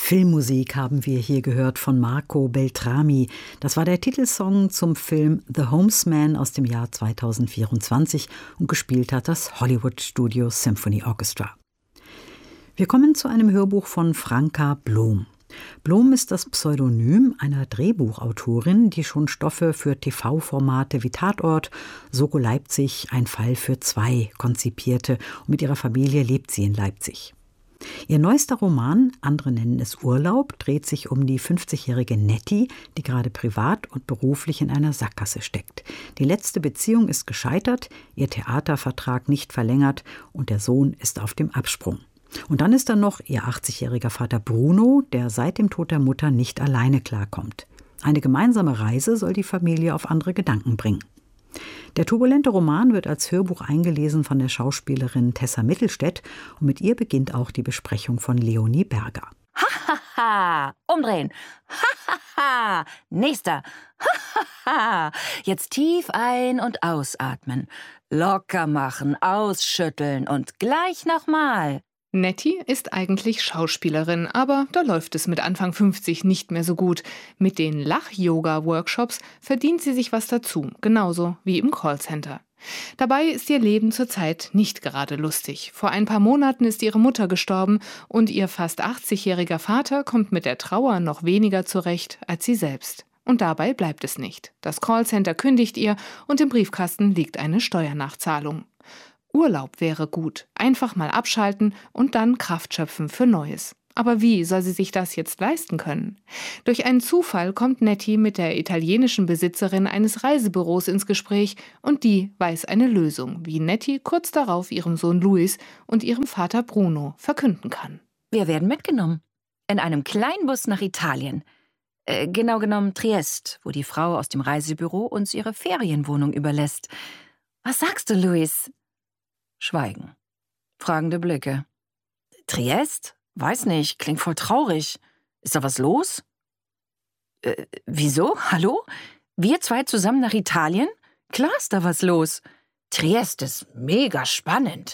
Filmmusik haben wir hier gehört von Marco Beltrami. Das war der Titelsong zum Film The Homesman aus dem Jahr 2024 und gespielt hat das Hollywood Studio Symphony Orchestra. Wir kommen zu einem Hörbuch von Franka Blom. Blom ist das Pseudonym einer Drehbuchautorin, die schon Stoffe für TV-Formate wie Tatort, Soko Leipzig, Ein Fall für zwei konzipierte und mit ihrer Familie lebt sie in Leipzig. Ihr neuester Roman, andere nennen es Urlaub, dreht sich um die 50-jährige Nettie, die gerade privat und beruflich in einer Sackgasse steckt. Die letzte Beziehung ist gescheitert, ihr Theatervertrag nicht verlängert und der Sohn ist auf dem Absprung. Und dann ist da noch ihr 80-jähriger Vater Bruno, der seit dem Tod der Mutter nicht alleine klarkommt. Eine gemeinsame Reise soll die Familie auf andere Gedanken bringen. Der turbulente Roman wird als Hörbuch eingelesen von der Schauspielerin Tessa Mittelstädt und mit ihr beginnt auch die Besprechung von Leonie Berger. Ha, umdrehen. Ha, nächster. Ha, jetzt tief ein- und ausatmen. Locker machen, ausschütteln und gleich nochmal. Nettie ist eigentlich Schauspielerin, aber da läuft es mit Anfang 50 nicht mehr so gut. Mit den Lach-Yoga-Workshops verdient sie sich was dazu, genauso wie im Callcenter. Dabei ist ihr Leben zurzeit nicht gerade lustig. Vor ein paar Monaten ist ihre Mutter gestorben und ihr fast 80-jähriger Vater kommt mit der Trauer noch weniger zurecht als sie selbst. Und dabei bleibt es nicht. Das Callcenter kündigt ihr und im Briefkasten liegt eine Steuernachzahlung. Urlaub wäre gut. Einfach mal abschalten und dann Kraft schöpfen für Neues. Aber wie soll sie sich das jetzt leisten können? Durch einen Zufall kommt Nettie mit der italienischen Besitzerin eines Reisebüros ins Gespräch und die weiß eine Lösung, wie Nettie kurz darauf ihrem Sohn Luis und ihrem Vater Bruno verkünden kann. Wir werden mitgenommen. In einem Kleinbus nach Italien. Genau genommen Triest, wo die Frau aus dem Reisebüro uns ihre Ferienwohnung überlässt. Was sagst du, Luis? Schweigen. Fragende Blicke. Triest? Weiß nicht, klingt voll traurig. Ist da was los? Wieso? Hallo? Wir zwei zusammen nach Italien? Klar ist da was los. Triest ist mega spannend.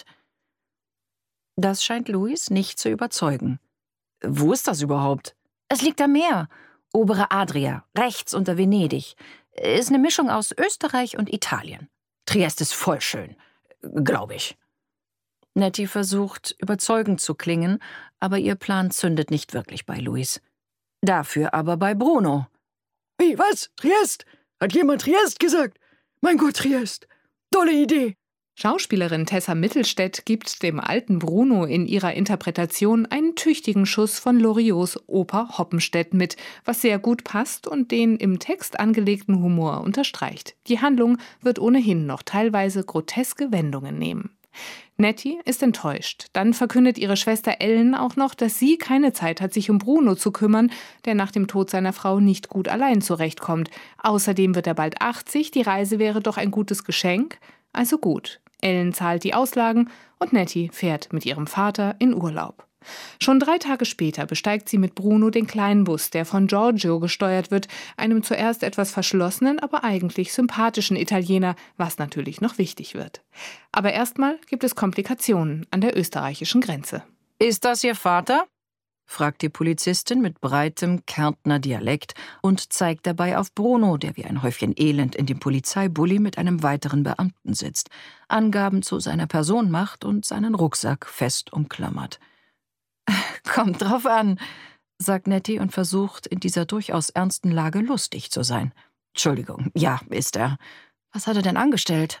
Das scheint Luis nicht zu überzeugen. Wo ist das überhaupt? Es liegt am Meer. Obere Adria, rechts unter Venedig. Ist eine Mischung aus Österreich und Italien. Triest ist voll schön. Glaube ich. Nettie versucht, überzeugend zu klingen, aber ihr Plan zündet nicht wirklich bei Luis. Dafür aber bei Bruno. Wie, was? Triest? Hat jemand Triest gesagt? Mein Gott, Triest. Tolle Idee. Schauspielerin Tessa Mittelstädt gibt dem alten Bruno in ihrer Interpretation einen tüchtigen Schuss von Loriots Oper Hoppenstedt mit, was sehr gut passt und den im Text angelegten Humor unterstreicht. Die Handlung wird ohnehin noch teilweise groteske Wendungen nehmen. Nettie ist enttäuscht. Dann verkündet ihre Schwester Ellen auch noch, dass sie keine Zeit hat, sich um Bruno zu kümmern, der nach dem Tod seiner Frau nicht gut allein zurechtkommt. Außerdem wird er bald 80, die Reise wäre doch ein gutes Geschenk. Also gut. Ellen zahlt die Auslagen und Nettie fährt mit ihrem Vater in Urlaub. Schon 3 Tage später besteigt sie mit Bruno den kleinen Bus, der von Giorgio gesteuert wird, einem zuerst etwas verschlossenen, aber eigentlich sympathischen Italiener, was natürlich noch wichtig wird. Aber erstmal gibt es Komplikationen an der österreichischen Grenze. Ist das Ihr Vater? Fragt die Polizistin mit breitem Kärntner Dialekt und zeigt dabei auf Bruno, der wie ein Häufchen Elend in dem Polizeibully mit einem weiteren Beamten sitzt, Angaben zu seiner Person macht und seinen Rucksack fest umklammert. Kommt drauf an, sagt Nettie und versucht, in dieser durchaus ernsten Lage lustig zu sein. Entschuldigung, ja, ist er. Was hat er denn angestellt?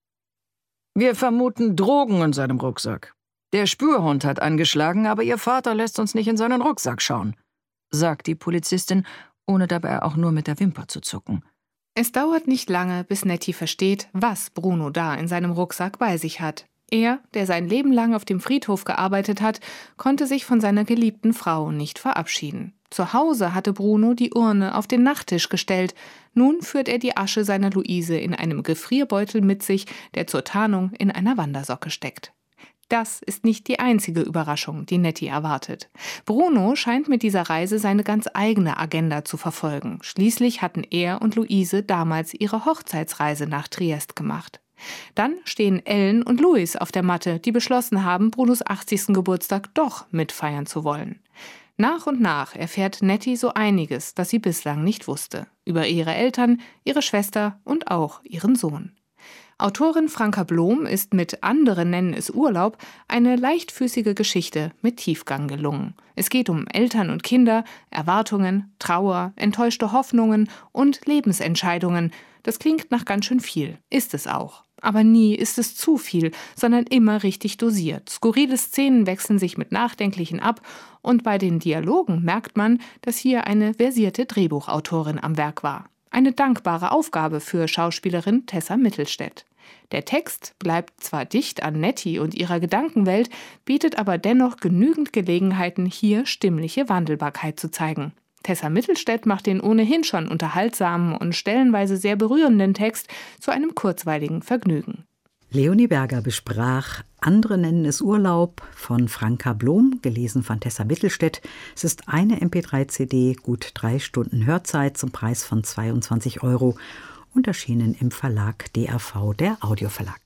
Wir vermuten Drogen in seinem Rucksack. Der Spürhund hat angeschlagen, aber Ihr Vater lässt uns nicht in seinen Rucksack schauen, sagt die Polizistin, ohne dabei auch nur mit der Wimper zu zucken. Es dauert nicht lange, bis Nettie versteht, was Bruno da in seinem Rucksack bei sich hat. Er, der sein Leben lang auf dem Friedhof gearbeitet hat, konnte sich von seiner geliebten Frau nicht verabschieden. Zu Hause hatte Bruno die Urne auf den Nachttisch gestellt. Nun führt er die Asche seiner Luise in einem Gefrierbeutel mit sich, der zur Tarnung in einer Wandersocke steckt. Das ist nicht die einzige Überraschung, die Nettie erwartet. Bruno scheint mit dieser Reise seine ganz eigene Agenda zu verfolgen. Schließlich hatten er und Luise damals ihre Hochzeitsreise nach Triest gemacht. Dann stehen Ellen und Luis auf der Matte, die beschlossen haben, Brunos 80. Geburtstag doch mitfeiern zu wollen. Nach und nach erfährt Nettie so einiges, das sie bislang nicht wusste. Über ihre Eltern, ihre Schwester und auch ihren Sohn. Autorin Franka Blom ist mit Andere nennen es Urlaub eine leichtfüßige Geschichte mit Tiefgang gelungen. Es geht um Eltern und Kinder, Erwartungen, Trauer, enttäuschte Hoffnungen und Lebensentscheidungen. Das klingt nach ganz schön viel, ist es auch. Aber nie ist es zu viel, sondern immer richtig dosiert. Skurrile Szenen wechseln sich mit nachdenklichen ab und bei den Dialogen merkt man, dass hier eine versierte Drehbuchautorin am Werk war. Eine dankbare Aufgabe für Schauspielerin Tessa Mittelstädt. Der Text bleibt zwar dicht an Nettie und ihrer Gedankenwelt, bietet aber dennoch genügend Gelegenheiten, hier stimmliche Wandelbarkeit zu zeigen. Tessa Mittelstädt macht den ohnehin schon unterhaltsamen und stellenweise sehr berührenden Text zu einem kurzweiligen Vergnügen. Leonie Berger besprach Andere nennen es Urlaub von Franka Blom, gelesen von Tessa Mittelstädt. Es ist eine MP3-CD, gut 3 Stunden Hörzeit zum Preis von 22 € und erschienen im Verlag DAV, der Audioverlag.